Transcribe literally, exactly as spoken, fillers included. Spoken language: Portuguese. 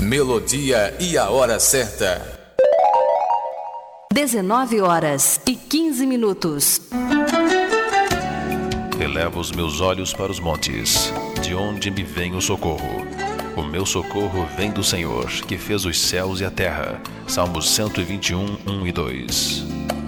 Melodia e a hora certa. dezenove horas e quinze minutos. Elevo os meus olhos para os montes, de onde me vem o socorro. O meu socorro vem do Senhor, que fez os céus e a terra. Salmos cento e vinte e um, um e dois.